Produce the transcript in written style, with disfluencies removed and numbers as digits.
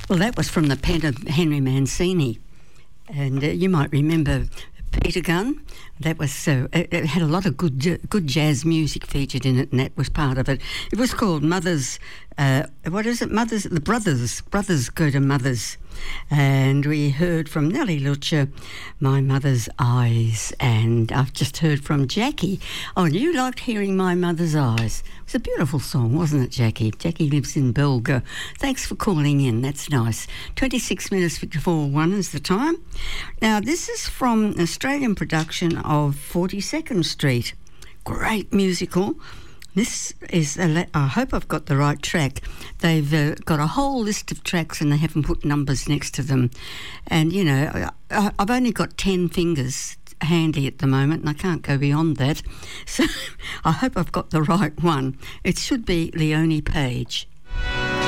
Well, that was from the pen of Henry Mancini. And you might remember Peter Gunn. That was it had a lot of good jazz music featured in it, and that was part of it. It was called Mothers. What is it? Mothers. The brothers go to mothers, and we heard from Nellie Lucha, My Mother's Eyes, and I've just heard from Jackie. Oh, and you liked hearing My Mother's Eyes. It was a beautiful song, wasn't it, Jackie? Jackie lives in Belga. Thanks for calling in. That's nice. 26 minutes before 1 is the time. Now, this is from an Australian production of 42nd Street. Great musical. This is, I hope I've got the right track. They've got a whole list of tracks and they haven't put numbers next to them. And, you know, I've only got 10 fingers handy at the moment and I can't go beyond that. So I hope I've got the right one. It should be Leone Page.